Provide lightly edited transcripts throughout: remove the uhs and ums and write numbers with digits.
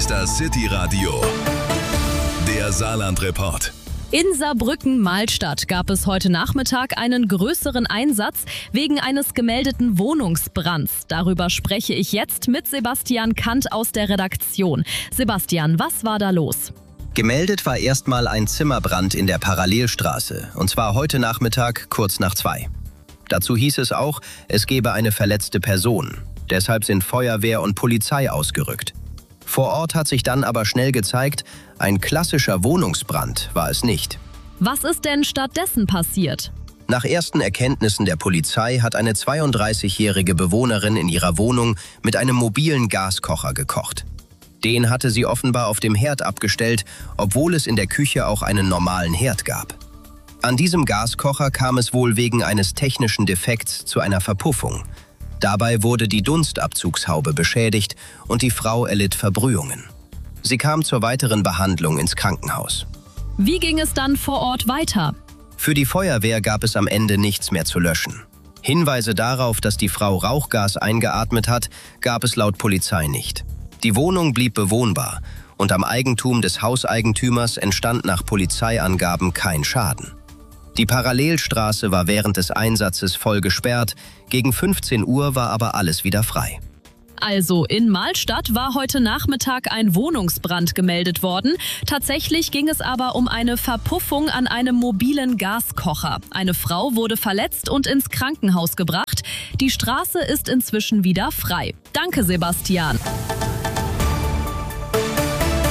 ist das City-Radio, der Saarland-Report. In Saarbrücken-Malstadt gab es heute Nachmittag einen größeren Einsatz wegen eines gemeldeten Wohnungsbrands. Darüber spreche ich jetzt mit Sebastian Kant aus der Redaktion. Sebastian, was war da los? Gemeldet war erstmal ein Zimmerbrand in der Parallelstraße, und zwar heute Nachmittag kurz nach 2. Dazu hieß es auch, es gebe eine verletzte Person. Deshalb sind Feuerwehr und Polizei ausgerückt. Vor Ort hat sich dann aber schnell gezeigt, ein klassischer Wohnungsbrand war es nicht. Was ist denn stattdessen passiert? Nach ersten Erkenntnissen der Polizei hat eine 32-jährige Bewohnerin in ihrer Wohnung mit einem mobilen Gaskocher gekocht. Den hatte sie offenbar auf dem Herd abgestellt, obwohl es in der Küche auch einen normalen Herd gab. An diesem Gaskocher kam es wohl wegen eines technischen Defekts zu einer Verpuffung. Dabei wurde die Dunstabzugshaube beschädigt und die Frau erlitt Verbrühungen. Sie kam zur weiteren Behandlung ins Krankenhaus. Wie ging es dann vor Ort weiter? Für die Feuerwehr gab es am Ende nichts mehr zu löschen. Hinweise darauf, dass die Frau Rauchgas eingeatmet hat, gab es laut Polizei nicht. Die Wohnung blieb bewohnbar und am Eigentum des Hauseigentümers entstand nach Polizeiangaben kein Schaden. Die Parallelstraße war während des Einsatzes voll gesperrt, gegen 15 Uhr war aber alles wieder frei. Also in Malstadt war heute Nachmittag ein Wohnungsbrand gemeldet worden. Tatsächlich ging es aber um eine Verpuffung an einem mobilen Gaskocher. Eine Frau wurde verletzt und ins Krankenhaus gebracht. Die Straße ist inzwischen wieder frei. Danke, Sebastian.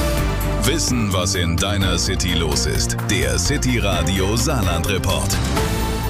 Wissen, was in deiner City los ist. Der City-Radio Saarland-Report.